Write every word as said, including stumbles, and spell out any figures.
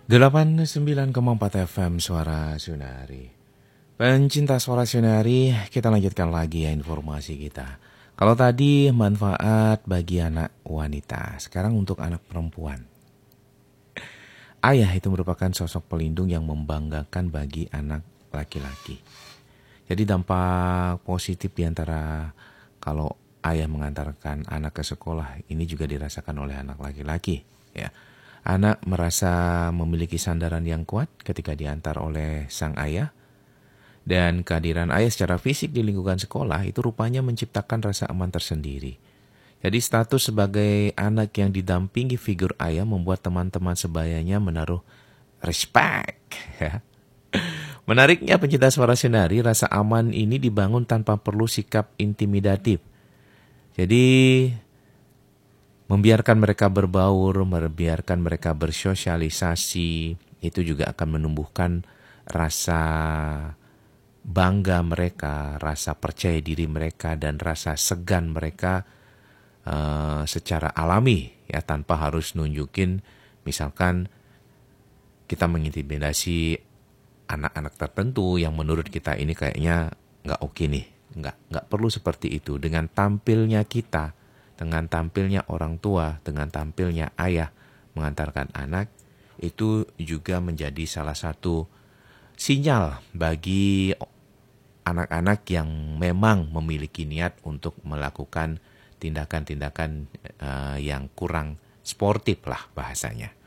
delapan puluh sembilan koma empat F M Suara Sunari. Pencinta Suara Sunari, kita lanjutkan lagi ya informasi kita. Kalau tadi manfaat bagi anak wanita, sekarang untuk anak perempuan. Ayah itu merupakan sosok pelindung yang membanggakan bagi anak laki-laki. Jadi dampak positif diantara kalau ayah mengantarkan anak ke sekolah ini juga dirasakan oleh anak laki-laki. Ya, anak merasa memiliki sandaran yang kuat ketika diantar oleh sang ayah. Dan kehadiran ayah secara fisik di lingkungan sekolah itu rupanya menciptakan rasa aman tersendiri. Jadi status sebagai anak yang didampingi figur ayah membuat teman-teman sebayanya menaruh respect. Menariknya pencinta Suara Sunari, rasa aman ini dibangun tanpa perlu sikap intimidatif. Jadi membiarkan mereka berbaur, membiarkan mereka bersosialisasi, itu juga akan menumbuhkan rasa bangga mereka, rasa percaya diri mereka, dan rasa segan mereka uh, secara alami, ya, tanpa harus nunjukin misalkan kita mengintimidasi anak-anak tertentu yang menurut kita ini kayaknya nggak oke nih. Nggak, nggak perlu seperti itu. Dengan tampilnya kita, dengan tampilnya orang tua, dengan tampilnya ayah mengantarkan anak, itu juga menjadi salah satu sinyal bagi anak-anak yang memang memiliki niat untuk melakukan tindakan-tindakan uh, yang kurang sportif lah bahasanya.